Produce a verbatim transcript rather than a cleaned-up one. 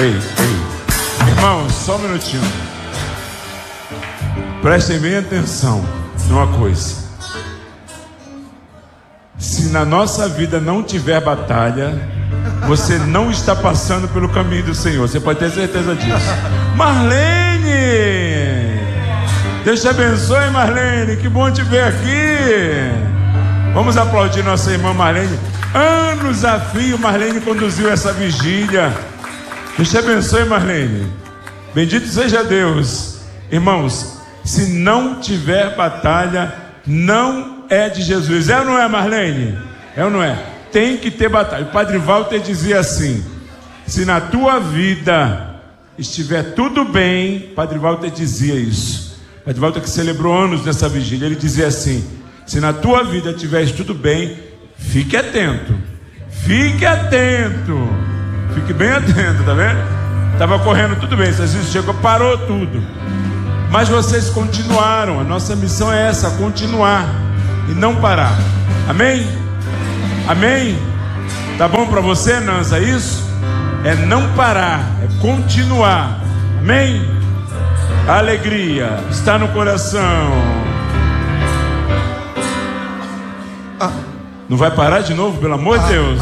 Ei, ei. Irmão, só um minutinho. Prestem bem atenção numa coisa. Se na nossa vida não tiver batalha, você não está passando pelo caminho do Senhor. Você pode ter certeza disso. Marlene! Deus te abençoe, Marlene. Que bom te ver aqui. Vamos aplaudir nossa irmã Marlene. Anos a fio, Marlene conduziu essa vigília. Deus te abençoe, Marlene. Bendito seja Deus. Irmãos, se não tiver batalha, não é de Jesus. É ou não é, Marlene? É ou não é? Tem que ter batalha. O Padre Walter dizia assim: se na tua vida estiver tudo bem, Padre Walter dizia isso. Padre Walter que celebrou anos nessa vigília, ele dizia assim: se na tua vida estiver tudo bem, fique atento. Fique atento. Fique bem atento, tá vendo? Estava correndo tudo bem, Jesus chegou, parou tudo. Mas vocês continuaram. A nossa missão é essa, continuar e não parar. Amém? Amém? Tá bom para você, Nanza, isso? É não parar, é continuar. Amém? A alegria está no coração. Não vai parar de novo, pelo amor de Deus?